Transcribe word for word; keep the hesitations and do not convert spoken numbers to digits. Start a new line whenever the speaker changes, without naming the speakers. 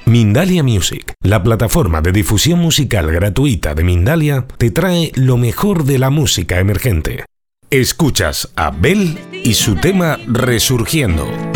Mindalia Music, la plataforma de difusión musical gratuita de Mindalia, te trae lo mejor de la música emergente. Escuchas a Bel y su tema Resurgiendo.